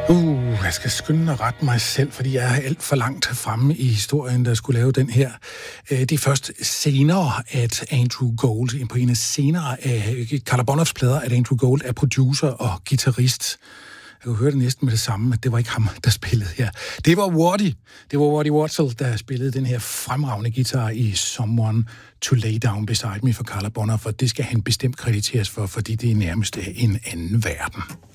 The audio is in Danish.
Jeg skal skynde mig at rette mig selv, fordi jeg er alt for langt fremme i historien, der skulle lave den her. Det er først senere, at Andrew Gold, på en af senere af Karla Bonoffs plader, at Andrew Gold er producer og guitarist. Jeg kunne høre det næsten med det samme, at det var ikke ham, der spillede her. Det var Waddy Wurzel, der spillede den her fremragende guitar i Someone to Lay Down Beside Me for Karla Bonoff, og det skal han bestemt krediteres for, fordi det er nærmest en anden verden.